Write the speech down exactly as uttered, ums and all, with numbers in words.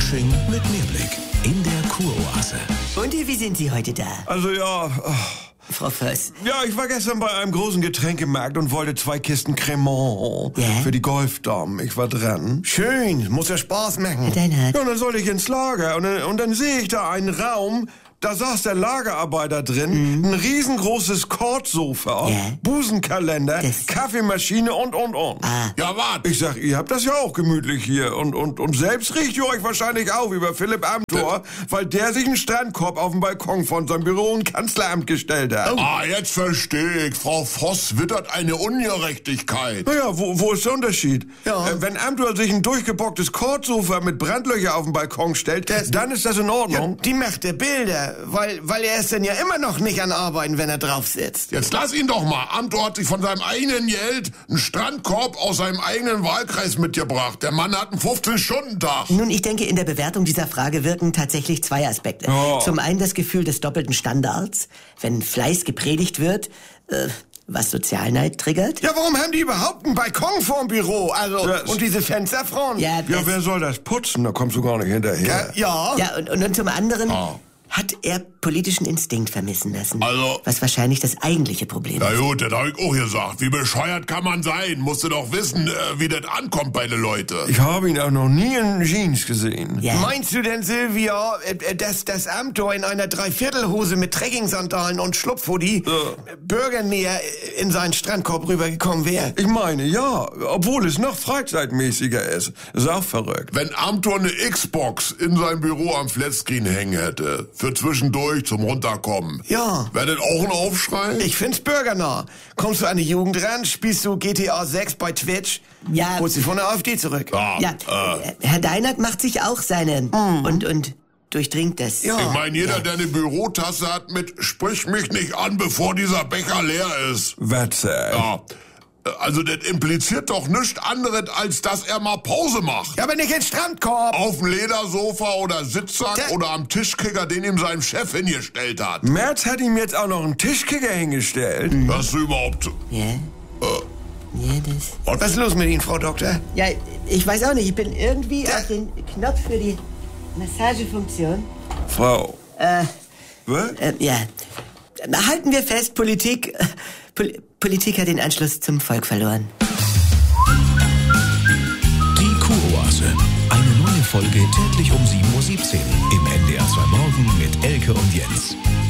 Fasching mit Mehrblick in der Kuroase. Und wie sind Sie heute da? Also ja, Frau Voss? ja, ich war gestern bei einem großen Getränkemarkt und wollte zwei Kisten Cremant Ja? für die Golfdamen. Ich war dran. Schön, muss ja Spaß machen. Deinhard. Ja, und dann sollte ich ins Lager und dann, und dann sehe ich da einen Raum, da saß der Lagerarbeiter drin, ein riesengroßes Kordsofa, Ja. Busenkalender, Das- Kaffeemaschine und, und, und. Ah. Ja, wart. Ich sag, ihr habt das ja auch gemütlich hier und, und, und selbst riecht ihr euch wahrscheinlich auf über Philipp Amthor, weil der sich einen Strandkorb auf dem Balkon von seinem Büro und Kanzleramt gestellt hat. Ah, jetzt verstehe ich. Frau Voss wittert eine Ungerechtigkeit. Naja, wo, wo ist der Unterschied? Ja. Äh, wenn Amthor sich ein durchgebocktes Kordsofa mit Brandlöcher auf den Balkon stellt, dann ist das in Ordnung. Die macht der Bilder, weil, weil er ist dann ja immer noch nicht an Arbeiten, wenn er drauf sitzt. Jetzt lass ihn doch mal. Amthor hat sich von seinem eigenen Geld einen Strandkorb aus seinem eigenen Wahlkreis mitgebracht. Der Mann hat einen fünfzehn-Stunden-Tag. Nun, ich denke, in der Bewertung dieser Frage wirken tatsächlich zwei Aspekte. Oh. Zum einen das Gefühl des doppelten Standards, wenn Fleiß gepredigt wird, äh, was Sozialneid triggert. Ja, warum haben die überhaupt einen Balkon vorm Büro? Also, Das- und diese Fensterfront? Ja, Ja, das- wer soll das putzen? Da kommst du gar nicht hinterher. Ja. Ja, und, und, und zum anderen Ah. hat er politischen Instinkt vermissen lassen. Also- Was wahrscheinlich das eigentliche Problem Na ist. gut, das hab ich auch gesagt. Wie bescheuert kann man sein? Musst du doch wissen, äh, wie das ankommt bei den Leuten. Ich habe ihn auch noch nie in Jeans gesehen. Ja. Meinst du denn, Silvia, äh, dass das Amthor in einer Dreiviertelhose mit Trekkingsandalen und Schlupfhoodie äh, bürgernäher in seinen Strandkorb rübergekommen wäre? Ich meine, ja, obwohl es noch freizeitmäßiger ist. Ist auch verrückt. Wenn Amthor eine Xbox in seinem Büro am Flatscreen hängen hätte, für zwischendurch zum Runterkommen, Ja. wäre das auch ein Aufschrei? Ich find's bürgernah. Kommst du an die Jugend ran, spielst du G T A sechs bei Twitch, Ja. holst sie von der AfD zurück. Ja, Ja, äh, äh, Herr Deinert macht sich auch seinen und, und durchdringt das. Ja. ich meine, jeder, der eine Bürotasse hat mit "Sprich mich nicht an, bevor dieser Becher leer ist." Wetze. Ja, also das impliziert doch nichts anderes, als dass er mal Pause macht. Ja, aber nicht ins Strandkorb. Auf dem Ledersofa oder Sitzsack Der- oder am Tischkicker, den ihm sein Chef hingestellt hat. Merz hat ihm jetzt auch noch einen Tischkicker hingestellt. Das ist überhaupt... Ja? Ja, das... Was ist los mit Ihnen, Frau Doktor? Ja, ich weiß auch nicht. Ich bin irgendwie auf den Knopf für die Massagefunktion. Frau. Äh, Was? äh, ja. Halten wir fest, Politik... Äh, Pol Politik hat den Anschluss zum Volk verloren. Die Kuroase. Eine neue Folge täglich um sieben Uhr siebzehn im N D R zwei Morgen mit Elke und Jens.